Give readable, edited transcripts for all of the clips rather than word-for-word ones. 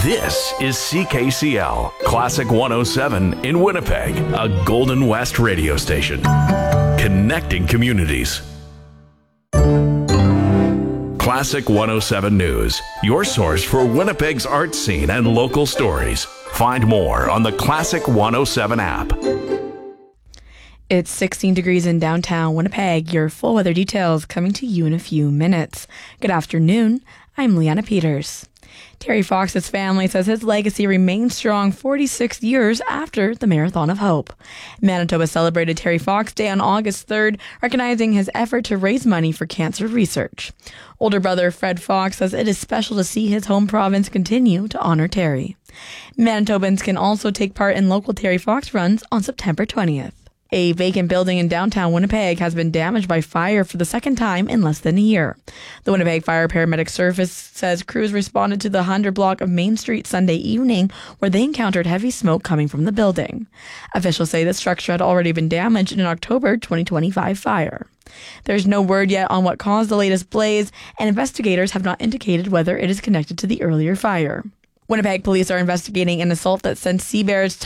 This is CKCL, Classic 107 in Winnipeg, a Golden West radio station. Connecting communities. Classic 107 News, your source for Winnipeg's art scene and local stories. Find more on the Classic 107 app. It's 16 degrees in downtown Winnipeg. Your full weather details coming to you in a few minutes. Good afternoon. I'm Leanna Peters. Terry Fox's family says his legacy remains strong 46 years after the Marathon of Hope. Manitoba celebrated Terry Fox Day on August 3rd, recognizing his effort to raise money for cancer research. Older brother Fred Fox says it is special to see his home province continue to honor Terry. Manitobans can also take part in local Terry Fox runs on September 20th. A vacant building in downtown Winnipeg has been damaged by fire for the second time in less than a year. The Winnipeg Fire Paramedic Service says crews responded to the 100 block of Main Street Sunday evening, where they encountered heavy smoke coming from the building. Officials say the structure had already been damaged in an October 2025 fire. There's no word yet on what caused the latest blaze, and investigators have not indicated whether it is connected to the earlier fire. Winnipeg police are investigating an assault that sent Seabears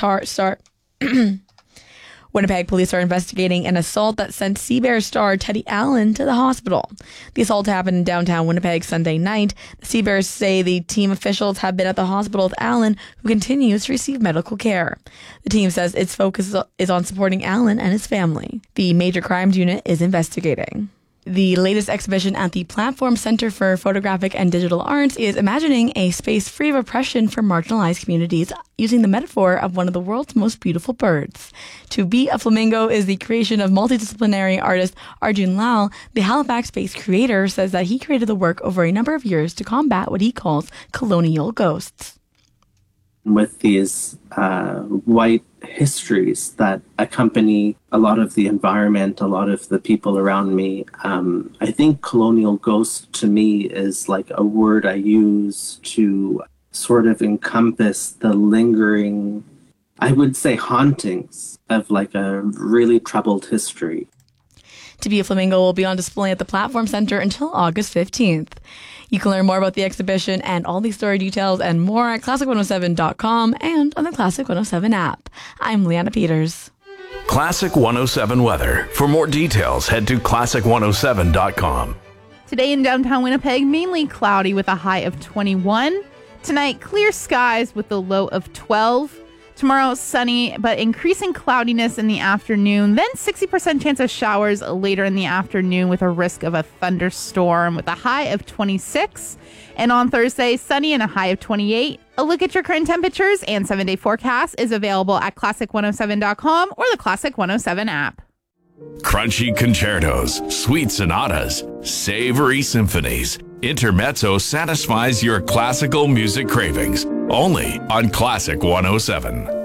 Winnipeg police are investigating an assault that sent Seabears star Teddy Allen to the hospital. The assault happened in downtown Winnipeg Sunday night. The Seabears say the team officials have been at the hospital with Allen, who continues to receive medical care. The team says its focus is on supporting Allen and his family. The Major Crimes Unit is investigating. The latest exhibition at the Platform Center for Photographic and Digital Arts is imagining a space free of oppression for marginalized communities using the metaphor of one of the world's most beautiful birds. To Be a Flamingo is the creation of multidisciplinary artist Arjun Lal. The Halifax-based creator says that he created the work over a number of years to combat what he calls colonial ghosts. With these white histories that accompany a lot of the environment, a lot of the people around me. I think colonial ghost to me is like a word I use to sort of encompass the lingering, I would say, hauntings of like a really troubled history. To Be a Flamingo will be on display at the Platform Center until August 15th. You can learn more about the exhibition and all these story details and more at classic107.com and on the Classic 107 app. I'm Leanna Peters. Classic 107 weather. For more details, head to classic107.com. Today in downtown Winnipeg, mainly cloudy with a high of 21. Tonight, clear skies with the low of 12. Tomorrow, sunny, but increasing cloudiness in the afternoon. Then 60% chance of showers later in the afternoon with a risk of a thunderstorm with a high of 26. And on Thursday, sunny and a high of 28. A look at your current temperatures and 7-day forecast is available at classic107.com or the Classic 107 app. Crunchy concertos, sweet sonatas, savory symphonies. Intermezzo satisfies your classical music cravings. Only on Classic 107.